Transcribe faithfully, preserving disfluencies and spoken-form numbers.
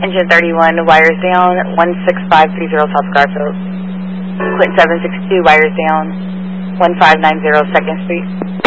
Engine thirty-one, wires down, one six five three zero South Garfield. Clinton seven six two, wires down, one five nine zero second Street.